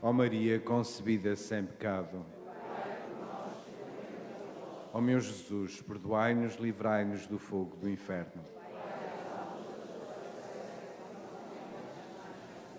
Ó Maria concebida sem pecado. Ó meu Jesus, perdoai-nos, livrai-nos do fogo do inferno.